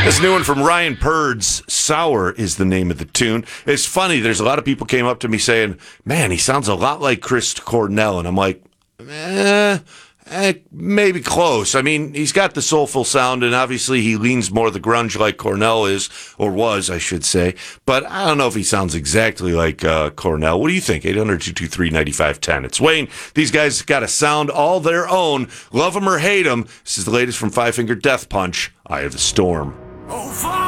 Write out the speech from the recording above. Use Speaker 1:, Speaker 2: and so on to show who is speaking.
Speaker 1: This new one from Ryan Purds, Sour is the name of the tune. It's funny, there's a lot of people came up to me saying, man, he sounds a lot like Chris Cornell. And I'm like, maybe close. I mean, he's got the soulful sound, and obviously he leans more the grunge like Cornell is, or was, I should say. But I don't know if he sounds exactly like Cornell. What do you think? 800-223-9510. It's Wayne. These guys got a sound all their own. Love them or hate them. This is the latest from Five Finger Death Punch, Eye of the Storm.